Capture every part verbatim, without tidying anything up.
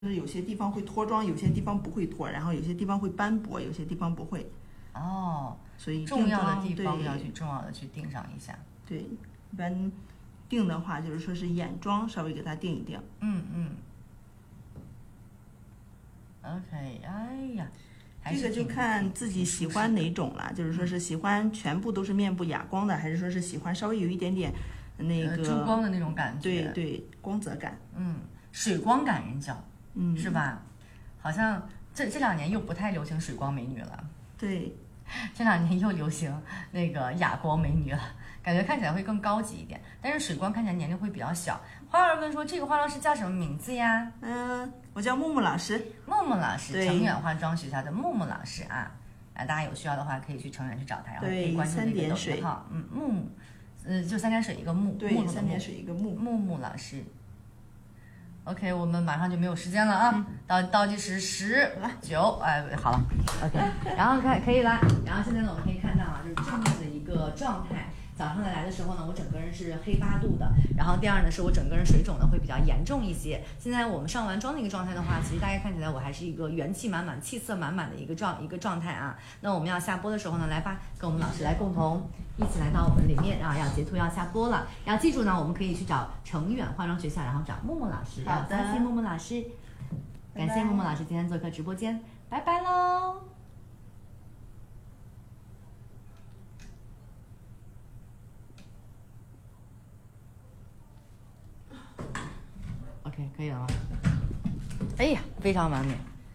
就是有些地方会脱妆，有些地方不会脱，然后有些地方会斑驳，有些地方不会。 哦， 所以重要的地方要去重要的去定上一下。 对，一般定的话就是说是眼妆稍微给它定一定。 嗯嗯。OK， 哎呀， 这个就看自己喜欢哪种了，就是说是喜欢全部都是面部哑光的，还是说是喜欢稍微有一点点那个、呃、 珠光的那种感觉。 对对，光泽感。 嗯，水光感人叫。 嗯， 是吧？好像这这两年又不太流行水光美女了。 对， 这两年又流行那个哑光美女了，感觉看起来会更高级一点。但是水光看起来年龄会比较小。花儿问说：“这个化妆师叫什么名字呀？” 嗯，我叫木木老师。 木木老师，成远化妆学校的木木老师啊。啊，大家有需要的话可以去成远去找他，然后可以关注这个抖音号。嗯，木木，呃，就三点水一个木， 对，三点水一个木， 木木老师。OK， 我们马上就没有时间了啊！嗯、倒倒计时十九，哎，好了 ，OK， 然后看可以了。然后现在呢，我们可以看到啊，就是正面的一个状态。早上来的时候呢，我整个人是黑八度的，然后第二呢，是我整个人水肿呢会比较严重一些。现在我们上完妆的一个状态的话，其实大家看起来我还是一个元气满满、气色满满的一个状一个状态啊。那我们要下播的时候呢，来吧，跟我们老师来共同一起来到我们里面，然后要截图要下播了。然后记住呢，我们可以去找成远化妆学校，然后找木木老师。 好的， 感谢木木老师，感谢木木老师今天做客直播间，拜拜喽。OK， 可以了吗？哎呀，非常完美，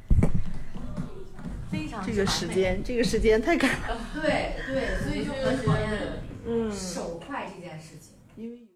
非常这个时间，这个时间太赶了。 对对，所以就很讨厌嗯手快这件事情，因为。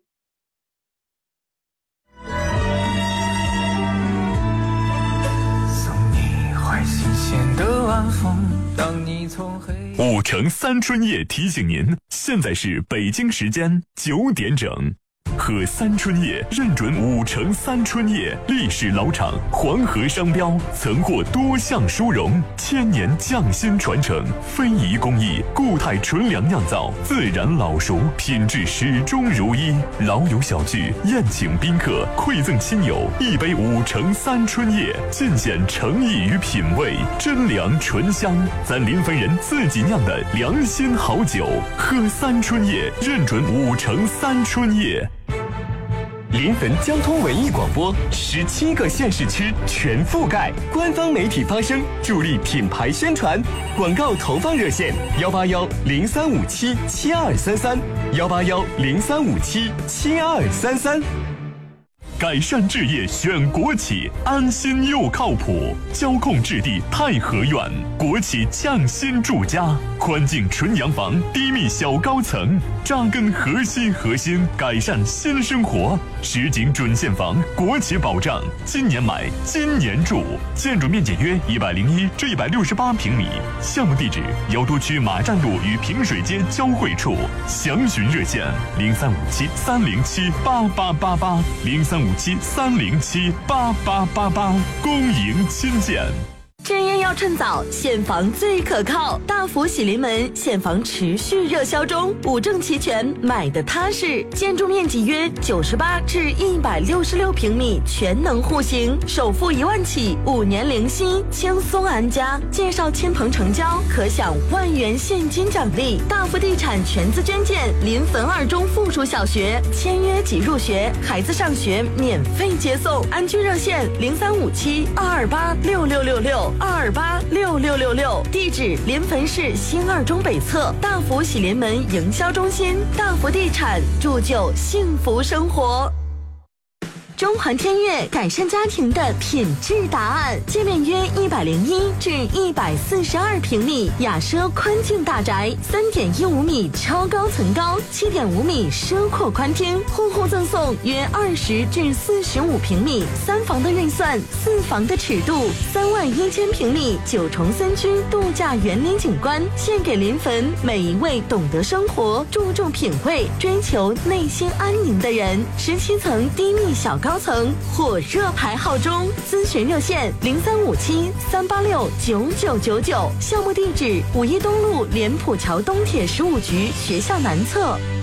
送你怀新鲜的晚风，当你从黑。 五城三春夜提醒您，现在是北京时间九点整。喝三春叶，认准五城三春叶，历史老厂，黄河商标，曾获多项殊荣，千年匠心传承，非遗工艺，固态纯粮酿造，自然老熟，品质始终如一。老友小聚，宴请宾客，馈赠亲友，一杯五城三春叶，尽显诚意与品味，真粮醇香，咱临汾人自己酿的良心好酒。喝三春叶，认准五城三春叶。 临汾交通文艺广播，十七个县市区全覆盖，官方媒体发声，助力品牌宣传。广告投放热线：幺八幺零三五七七二三三，幺八幺零三五七七二三三。 改善置业选国企，安心又靠谱。交控置地太和苑，国企匠心住家，宽净纯洋房，低密小高层，扎根核心核心，改善新生活。实景准现房，国企保障，今年买，今年住。建筑面积约一百零一至一百六十八平米。项目地址：瑶都区马站路与平水街交汇处。详询热线：零三五七三零七八八八八，零三五七三零七八八八八，恭迎亲见。 置业要趁早，现房最可靠。大福喜临门，现房持续热销中，五证齐全，买的踏实。建筑面积约九十八至一百六十六平米，全能户型，首付一万起，五年零息，轻松安家。介绍亲朋成交，可享万元现金奖励。大福地产全资捐建临汾二中附属小学，签约即入学，孩子上学免费接送。安居热线零三五七二二八六六六六。二二八六六六六，地址临汾市新二中北侧大福喜临门营销中心。大福地产，铸就幸福生活。中环天悦改善家庭的品质答案，界面约一百零一至一百四十二平米，雅奢宽净大宅，三点一五米超高层高，七点五米奢阔宽厅，户户赠送约二十至四十五平米，三房的预算，四房的尺度，三万一千平米九重三居度假园林景观，献给临汾每一位懂得生活、注重品味、追求内心安宁的人。十七层低密小高。高层火热排号中，咨询热线零三五七三八六九九九九，项目地址五一东路莲浦桥东铁十五局学校南侧。